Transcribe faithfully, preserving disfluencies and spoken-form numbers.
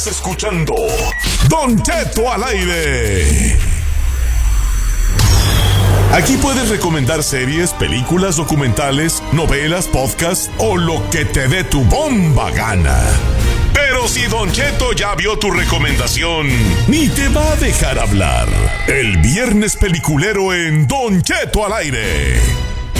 Escuchando Don Cheto al aire. Aquí puedes recomendar series, películas, documentales, novelas, podcasts o lo que te dé tu bomba gana. Pero si Don Cheto ya vio tu recomendación, ni te va a dejar hablar. El viernes peliculero en Don Cheto al aire.